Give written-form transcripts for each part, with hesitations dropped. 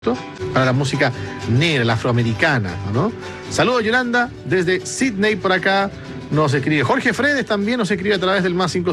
para la música negra, la afroamericana, ¿no? Saludos, Yolanda, desde Sydney por acá. Nos escribe Jorge Fredes, también nos escribe a través del más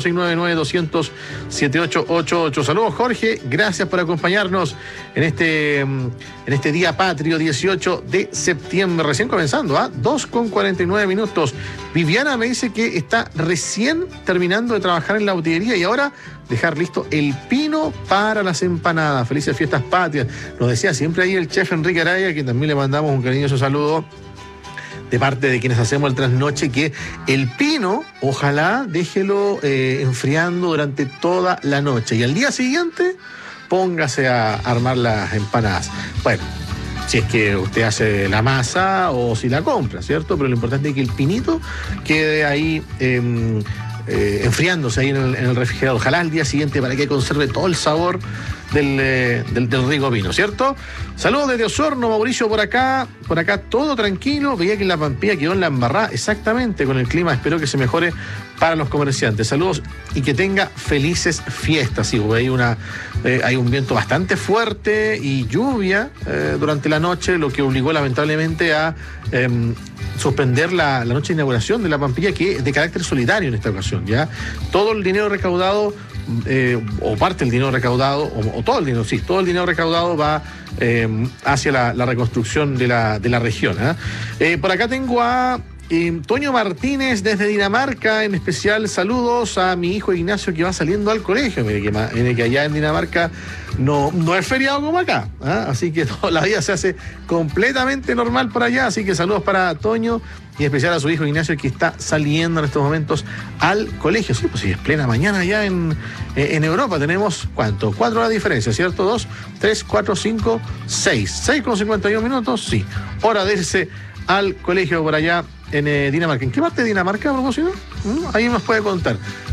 569-9200-7888. Saludos, Jorge, gracias por acompañarnos en este día patrio, 18 de septiembre, recién comenzando, 2:49 minutos. Viviana me dice que está recién terminando de trabajar en la botillería y ahora dejar listo el pino para las empanadas. Felices fiestas patrias. Nos decía siempre ahí el chef Enrique Araya, que también le mandamos un cariñoso saludo de parte de quienes hacemos el trasnoche, que el pino, ojalá déjelo enfriando durante toda la noche y al día siguiente póngase a armar las empanadas. Bueno, si es que usted hace la masa o si la compra, ¿cierto? Pero lo importante es que el pinito quede ahí enfriándose ahí en el refrigerador. Ojalá al día siguiente para que conserve todo el sabor del rico vino, ¿cierto? Saludos desde Osorno, Mauricio, por acá todo tranquilo. Veía que en la Pampilla quedó en la embarrada, exactamente, con el clima. Espero que se mejore para los comerciantes. Saludos y que tenga felices fiestas. Sí, hay un viento bastante fuerte y lluvia durante la noche, lo que obligó lamentablemente a suspender la noche de inauguración de la Pampilla, que es de carácter solidario en esta ocasión, ¿ya? Todo el dinero recaudado, o parte del dinero recaudado, o todo el dinero recaudado va hacia la reconstrucción de la región. Por acá tengo a Toño Martínez desde Dinamarca, en especial saludos a mi hijo Ignacio que va saliendo al colegio. Mire que allá en Dinamarca no es feriado como acá, así que toda la vida se hace completamente normal por allá, así que saludos para Toño y en especial a su hijo Ignacio que está saliendo en estos momentos al colegio. Sí, pues sí, es plena mañana allá en Europa. Tenemos, ¿cuánto? 4 horas de diferencia, ¿cierto? 2, 3, 4, 5, 6. 6:51 minutos, sí. Hora de irse al colegio por allá en Dinamarca. ¿En qué parte de Dinamarca, a propósito? Ahí nos puede contar.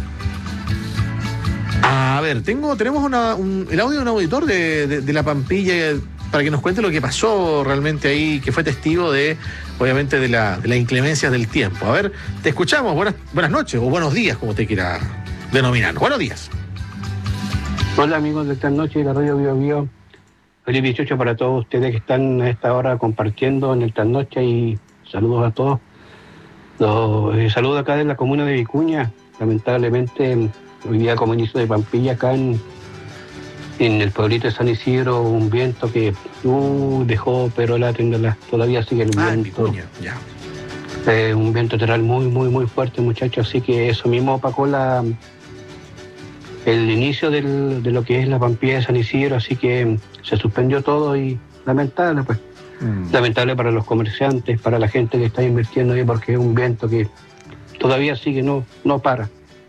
A ver, tenemos el audio de un auditor de la Pampilla para que nos cuente lo que pasó realmente ahí, que fue testigo obviamente, de las inclemencias del tiempo. A ver, te escuchamos. Buenas noches, o buenos días, como te quiera denominar. Buenos días. Hola, amigos de esta noche de la Radio Bio Bio. Feliz 18 para todos ustedes que están a esta hora compartiendo en el trasnoche y saludos a todos. Saludos acá de la comuna de Vicuña. Lamentablemente, hoy día como inicio de Pampilla, acá en el pueblito de San Isidro, un viento que dejó perola, todavía sigue el viento. Vicuña, ya. Un viento terral muy, muy, muy fuerte, muchachos, así que eso mismo opacó el inicio de lo que es la Pampilla de San Isidro, así que se suspendió todo y lamentable, pues. Lamentable para los comerciantes, para la gente que está invirtiendo ahí, porque es un viento que todavía sigue, no para.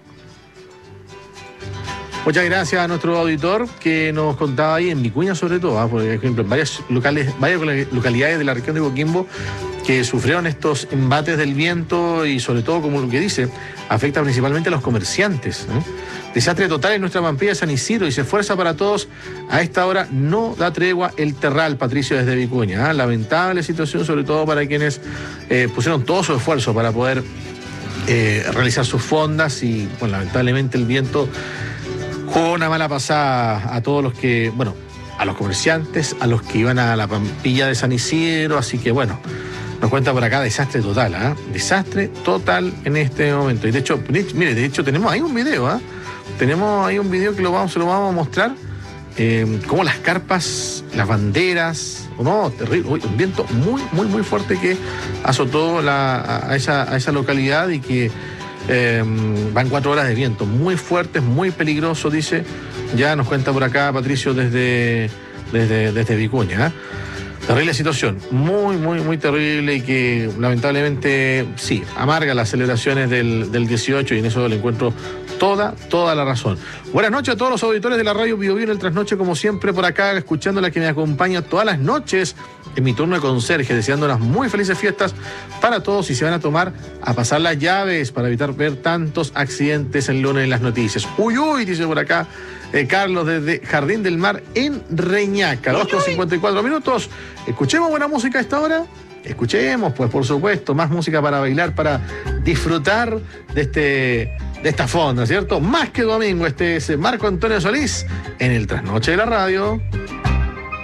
Muchas gracias a nuestro auditor que nos contaba ahí en Vicuña, sobre todo, por ejemplo, en varias localidades de la región de Coquimbo que sufrieron estos embates del viento y sobre todo, como lo que dice, afecta principalmente a los comerciantes. Desastre total en nuestra Pampilla de San Isidro y se esfuerza para todos. A esta hora no da tregua el terral, Patricio, desde Vicuña. Lamentable situación, sobre todo para quienes pusieron todo su esfuerzo para poder realizar sus fondas y, bueno, lamentablemente el viento jugó una mala pasada a todos los que, bueno, a los comerciantes, a los que iban a la Pampilla de San Isidro, así que, bueno, nos cuenta por acá desastre total, desastre total en este momento. Y de hecho, mire, tenemos ahí un video, tenemos ahí un video que se lo vamos a mostrar, cómo las carpas, las banderas, terrible, un viento muy, muy, muy fuerte que azotó a esa localidad y que van 4 horas de viento, muy fuertes, muy peligroso, dice. Ya nos cuenta por acá Patricio desde Vicuña. Terrible situación, muy, muy, muy terrible y que lamentablemente, sí, amarga las celebraciones del 18 y en eso le encuentro toda la razón. Buenas noches a todos los auditores de la Radio Bio Bio en el trasnoche, como siempre, por acá, escuchando la que me acompaña todas las noches en mi turno de conserje, deseando unas muy felices fiestas para todos y se van a pasar las llaves para evitar ver tantos accidentes el lunes en las noticias. Uy, dice por acá Carlos desde Jardín del Mar en Reñaca. 2:54 minutos. Escuchemos buena música a esta hora. Escuchemos, pues, por supuesto, más música para bailar, para disfrutar de esta fonda, ¿cierto? Más que domingo, este es Marco Antonio Solís en el trasnoche de la radio.